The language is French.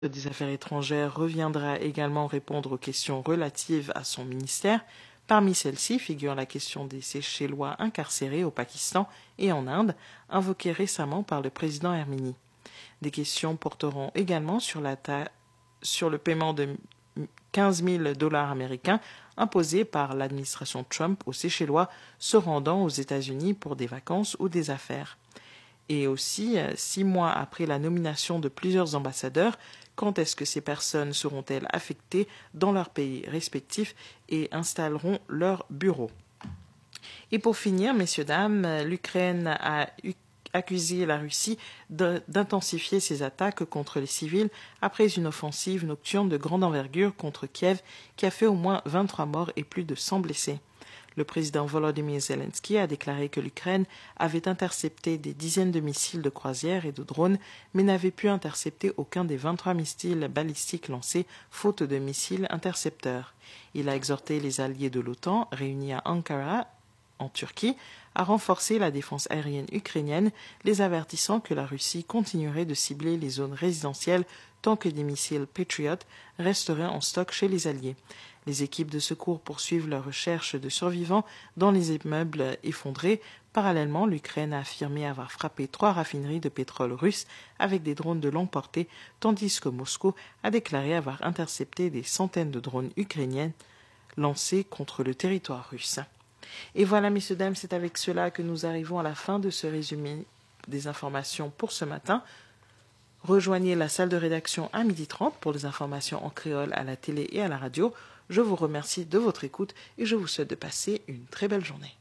des Affaires étrangères reviendra également répondre aux questions relatives à son ministère. Parmi celles-ci figure la question des Seychellois incarcérés au Pakistan et en Inde, invoquée récemment par le président Hermini. Des questions porteront également sur le paiement de 15 000 dollars américains imposés par l'administration Trump aux Seychellois se rendant aux États-Unis pour des vacances ou des affaires. Et aussi, 6 mois après la nomination de plusieurs ambassadeurs, quand est-ce que ces personnes seront-elles affectées dans leurs pays respectifs et installeront leurs bureaux? Et pour finir, messieurs, dames, l'Ukraine a accusé la Russie d'intensifier ses attaques contre les civils après une offensive nocturne de grande envergure contre Kiev qui a fait au moins 23 morts et plus de 100 blessés. Le président Volodymyr Zelensky a déclaré que l'Ukraine avait intercepté des dizaines de missiles de croisière et de drones, mais n'avait pu intercepter aucun des 23 missiles balistiques lancés, faute de missiles intercepteurs. Il a exhorté les alliés de l'OTAN, réunis à Ankara, en Turquie, à renforcer la défense aérienne ukrainienne, les avertissant que la Russie continuerait de cibler les zones résidentielles tant que des missiles Patriot resteraient en stock chez les alliés. Les équipes de secours poursuivent leur recherche de survivants dans les immeubles effondrés. Parallèlement, l'Ukraine a affirmé avoir frappé 3 raffineries de pétrole russes avec des drones de longue portée, tandis que Moscou a déclaré avoir intercepté des centaines de drones ukrainiens lancés contre le territoire russe. Et voilà, messieurs, dames, c'est avec cela que nous arrivons à la fin de ce résumé des informations pour ce matin. Rejoignez la salle de rédaction à 12h30 pour les informations en créole à la télé et à la radio. Je vous remercie de votre écoute et je vous souhaite de passer une très belle journée.